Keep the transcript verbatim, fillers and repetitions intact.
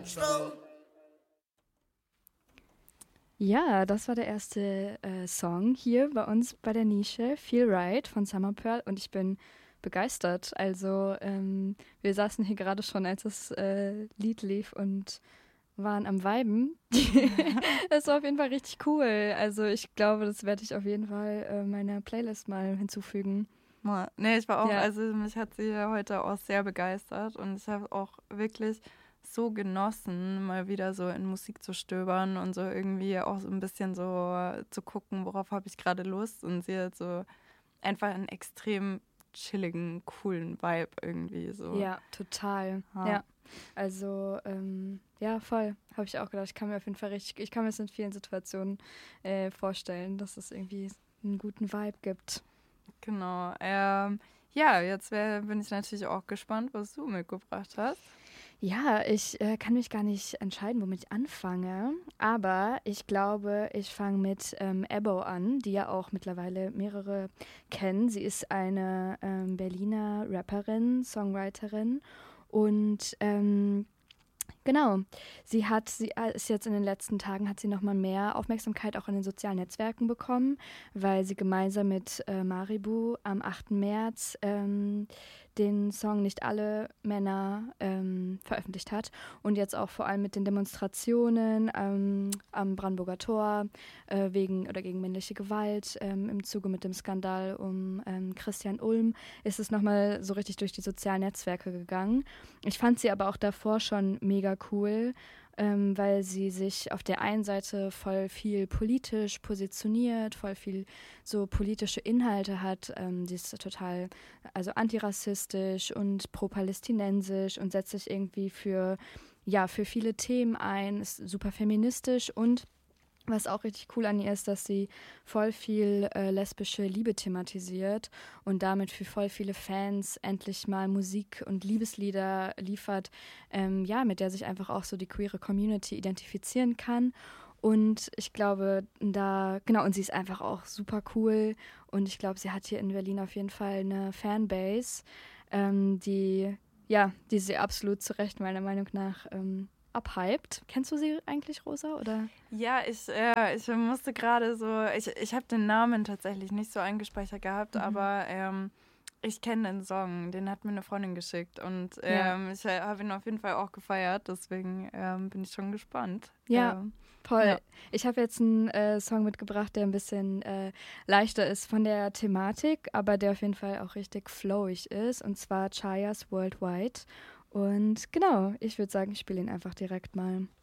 Ja, das war der erste äh, Song hier bei uns bei der Nische, Feel Right von Summer Pearl, und ich bin begeistert. Also ähm, wir saßen hier gerade schon, als das äh, Lied lief, und waren am Viben. Das war auf jeden Fall richtig cool. Also ich glaube, das werde ich auf jeden Fall äh, meiner Playlist mal hinzufügen. Ja, nee, ich war auch, Ja. also mich hat sie heute auch sehr begeistert und ich habe auch wirklich so genossen, mal wieder so in Musik zu stöbern und so irgendwie auch so ein bisschen so zu gucken, worauf habe ich gerade Lust, und sie hat so einfach einen extrem chilligen, coolen Vibe irgendwie so. Ja, total. Ja. Ja, also ähm, ja, voll. Habe ich auch gedacht. Ich kann mir auf jeden Fall richtig, ich kann mir das in vielen Situationen äh, vorstellen, dass es irgendwie einen guten Vibe gibt. Genau. Ähm, ja, jetzt wär, bin ich natürlich auch gespannt, was du mitgebracht hast. Ja, ich äh, kann mich gar nicht entscheiden, womit ich anfange, aber ich glaube, ich fange mit ähm, Ebbo an, die ja auch mittlerweile mehrere kennen. Sie ist eine ähm, Berliner Rapperin, Songwriterin, und ähm, genau, sie hat, sie ist jetzt in den letzten Tagen, hat sie nochmal mehr Aufmerksamkeit auch in den sozialen Netzwerken bekommen, weil sie gemeinsam mit äh, Maribu am achten März ähm, den Song Nicht alle Männer ähm, veröffentlicht hat, und jetzt auch vor allem mit den Demonstrationen ähm, am Brandenburger Tor äh, wegen oder gegen männliche Gewalt ähm, im Zuge mit dem Skandal um ähm, Christian Ulm ist es nochmal so richtig durch die sozialen Netzwerke gegangen. Ich fand sie aber auch davor schon mega cool, ähm, weil sie sich auf der einen Seite voll viel politisch positioniert, voll viel so politische Inhalte hat. Ähm, sie ist total also antirassistisch und pro-palästinensisch und setzt sich irgendwie für, ja, für viele Themen ein, ist super feministisch, und was auch richtig cool an ihr ist, dass sie voll viel äh, lesbische Liebe thematisiert und damit für voll viele Fans endlich mal Musik und Liebeslieder liefert, ähm, ja, mit der sich einfach auch so die queere Community identifizieren kann. Und ich glaube, da, genau, und sie ist einfach auch super cool, und ich glaube, sie hat hier in Berlin auf jeden Fall eine Fanbase, ähm, die, ja, die sie absolut zu Recht meiner Meinung nach ähm, abhypt. Kennst du sie eigentlich, Rosa, oder? Ja, ich, äh, ich musste gerade so, ich, ich habe den Namen tatsächlich nicht so eingespeichert gehabt, Mhm. aber ähm, ich kenne den Song, den hat mir eine Freundin geschickt, und Ja. ähm, ich habe ihn auf jeden Fall auch gefeiert, deswegen ähm, bin ich schon gespannt. Ja, Ähm, voll. ja. Ich habe jetzt einen äh, Song mitgebracht, der ein bisschen äh, leichter ist von der Thematik, aber der auf jeden Fall auch richtig flowig ist, und zwar Chayas Worldwide. Und genau, ich würde sagen, ich spiele ihn einfach direkt mal.